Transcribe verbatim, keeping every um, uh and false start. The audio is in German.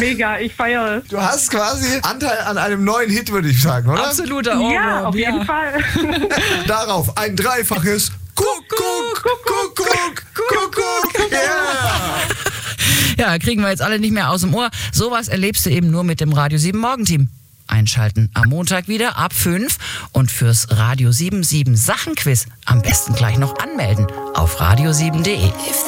mega, ich feiere es. Du hast quasi Anteil an einem neuen Hit, würde ich sagen, oder? Absoluter Ohrwurm. Ja, auf jeden ja. Fall. Darauf ein dreifaches Kuckuck, Kuckuck, Kuckuck, Kuckuck, yeah! Ja, kriegen wir jetzt alle nicht mehr aus dem Ohr. Sowas erlebst du eben nur mit dem Radio sieben Morgenteam. Einschalten am Montag wieder ab fünf und fürs Radio sieben sieben Sachenquiz am besten gleich noch anmelden auf radio sieben punkt de.